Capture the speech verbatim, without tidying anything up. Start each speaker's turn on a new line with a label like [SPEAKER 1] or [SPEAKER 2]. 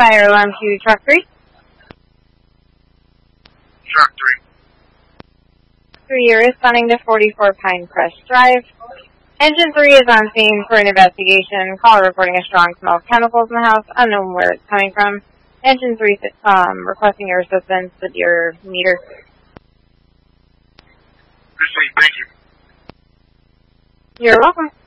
[SPEAKER 1] Fire alarm to truck three.
[SPEAKER 2] Truck three.
[SPEAKER 1] Three, you're responding to forty-four Pine Crest Drive. Engine three is on scene for an investigation. Caller reporting a strong smell of chemicals in the house, unknown where it's coming from. Engine three um, requesting your assistance with your meter.
[SPEAKER 2] Appreciate it. Thank you.
[SPEAKER 1] You're welcome.